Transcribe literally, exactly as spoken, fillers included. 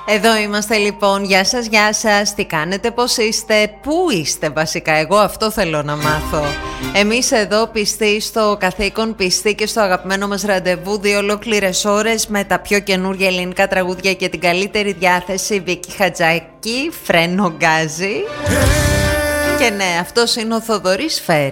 Εδώ είμαστε λοιπόν, γεια σας, γεια σας, τι κάνετε, πώς είστε, πού είστε βασικά, εγώ αυτό θέλω να μάθω. Εμείς εδώ πιστοί στο καθήκον, πιστοί και στο αγαπημένο μας ραντεβού, δύο ολόκληρες ώρες με τα πιο καινούργια ελληνικά τραγούδια και την καλύτερη διάθεση. Βίκη Χατζάκη, φρένο γκάζι. Και ναι, αυτός είναι ο Θοδωρής Φέρης.